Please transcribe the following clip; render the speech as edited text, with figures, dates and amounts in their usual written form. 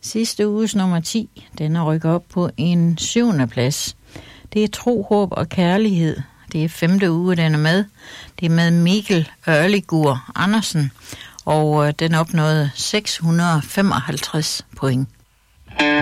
Sidste uges nummer 10, den er rykket op på en 7. plads. Det er Tro, Håb og Kærlighed. Det er 5. uge, den er med. Det er med Mikkel Ørligur Andersen, og den opnåede 655 point.